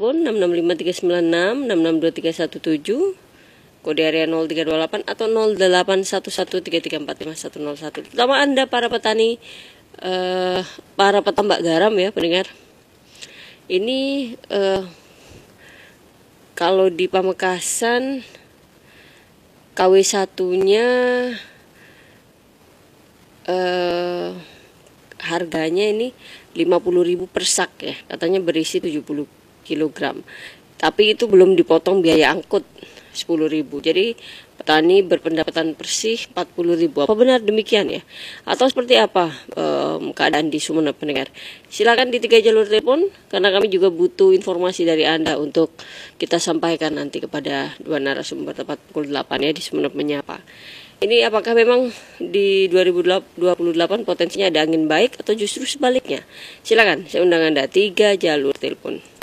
telepon 665 396 662 317, kode area 0328 atau 081133455101. Terutama Anda para petani, para petambak garam ya pendengar. Ini kalau di Pamekasan KW1-nya harganya ini 50.000 per sak ya, katanya berisi 70 kg. Tapi itu belum dipotong biaya angkut 10.000. Jadi petani berpendapatan bersih 40.000. Apa benar demikian ya? Atau seperti apa keadaan di Sumeneb pendengar? Silakan di 3 jalur telepon karena kami juga butuh informasi dari Anda untuk kita sampaikan nanti kepada 2 narasumber tepat pukul 8 ya di Sumeneb Menyapa. Ini apakah memang di 2028 potensinya ada angin baik atau justru sebaliknya? Silakan, saya undang Anda 3 jalur telepon.